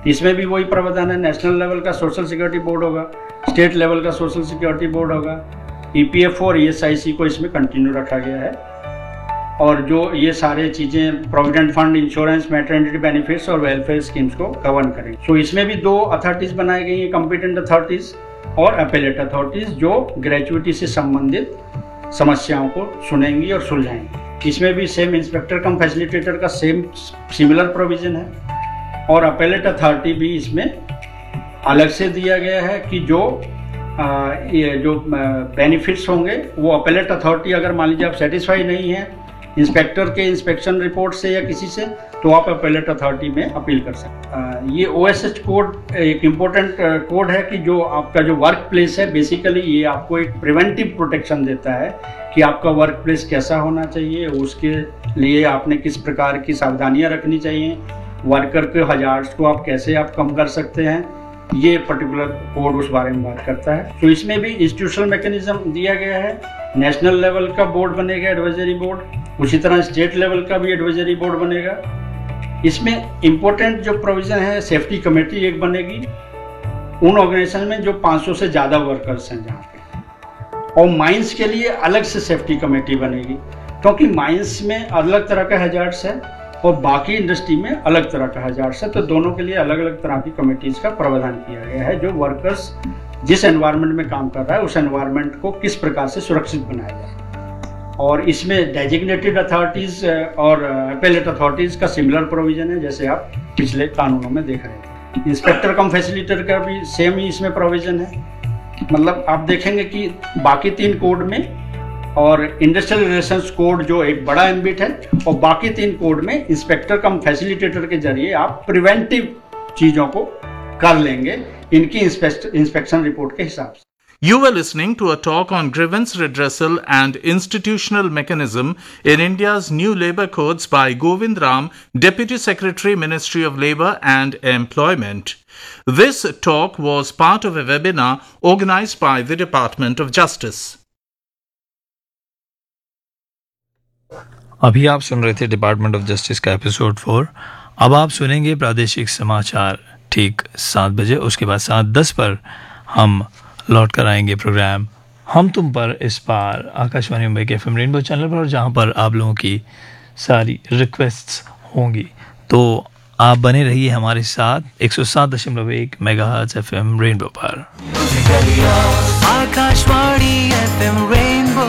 इसमें भी वही प्रावधान है, नेशनल लेवल का सोशल सिक्योरिटी बोर्ड होगा, स्टेट लेवल का सोशल सिक्योरिटी बोर्ड होगा, ईपीएफओ और ईएसआईसी को इसमें कंटिन्यू रखा गया है। और जो ये सारे चीज़ें provident fund, insurance, maternity benefits और वेलफेयर स्कीम्स को गवर्न करेंगे। तो इसमें भी 2 अथॉरिटीज़ बनाई गई हैं, कॉम्पिटेंट अथॉरिटीज़ और अपेलेट अथॉरिटीज़, जो ग्रेचुइटी से संबंधित समस्याओं को सुनेंगी और सुलझाएंगी। इसमें भी सेम इंस्पेक्टर कम फैसिलिटेटर का सिमिलर प्रोविजन है। और अपेलेट अथॉरिटी भी इसमें अलग से दिया गया है कि ये जो बेनिफिट्स होंगे वो अपेलेट अथॉरिटी, अगर मान लीजिए आप सेटिस्फाई नहीं है इंस्पेक्टर के इंस्पेक्शन रिपोर्ट से या किसी से, तो आप अपेलेट अथॉरिटी में अपील कर सकते हैं। ये OSH कोड एक इम्पोर्टेंट कोड है कि जो आपका जो वर्क प्लेस है, बेसिकली ये आपको एक प्रिवेंटिव प्रोटेक्शन देता है कि आपका वर्क प्लेस कैसा होना चाहिए, उसके लिए आपने किस प्रकार की सावधानियां रखनी चाहिए, वर्कर के हजार्ड्स को आप कैसे कम कर सकते हैं। ये पर्टिकुलर कोड उस बारे में बात करता है। तो इसमें भी इंस्टीट्यूशनल मैकेनिज्म दिया गया है। नेशनल लेवल का बोर्ड बनेगा, एडवाइजरी बोर्ड, उसी तरह स्टेट लेवल का भी एडवाइजरी बोर्ड बनेगा। इसमें इम्पोर्टेंट जो प्रोविजन है, सेफ्टी कमेटी एक बनेगी उन ऑर्गेनाइजेशन में जो 500 से ज़्यादा वर्कर्स हैं जहाँ पे। और माइंस के लिए अलग से सेफ्टी कमेटी बनेगी, क्योंकि माइंस में अलग तरह का हैजार्ड्स है और बाकी इंडस्ट्री में अलग तरह का हैजार्ड्स है। तो दोनों के लिए अलग अलग तरह की कमेटीज का प्रावधान किया गया है, जो वर्कर्स जिस एनवायरनमेंट में काम कर रहा है उस एनवायरनमेंट को किस प्रकार से सुरक्षित बनाया जाए। और इसमें डेजिग्नेटेड अथॉरिटीज और अपेलेट अथॉरिटीज का सिमिलर प्रोविजन है, जैसे आप पिछले कानूनों में देख रहे थे। इंस्पेक्टर कम फैसिलिटेटर का भी सेम ही इसमें प्रोविजन है। मतलब आप देखेंगे कि बाकी 3 कोड में और इंडस्ट्रियल रिलेशंस कोड जो एक बड़ा एम्बिट है, और बाकी 3 कोड में इंस्पेक्टर कम फैसिलिटेटर के जरिए आप प्रिवेंटिव चीजों को कर लेंगे इनकी इंस्पेक्शन रिपोर्ट के हिसाब से। You were listening to a talk on grievance redressal and institutional mechanism in India's new labour codes by Govind Ram, Deputy Secretary, Ministry of Labour and Employment. This talk was part of a webinar organised by the Department of Justice. अभी आप सुन रहे थे department of justice का episode 4। अब आप सुनेंगे प्रादेशिक समाचार ठीक 7 बजे। उसके बाद 7:10 पर हम लौट कर आएंगे प्रोग्राम हम तुम पर, इस बार आकाशवाणी मुंबई के FM रेनबो चैनल पर, जहां पर आप लोगों की सारी रिक्वेस्ट्स होंगी। तो आप बने रहिए हमारे साथ 107.1 मेगाहर्ट्ज FM रेनबो पर। Akashvani FM rainbow,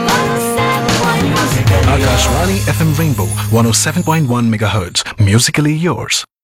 Akashvani FM Rainbow 107.1 MHz, musically yours.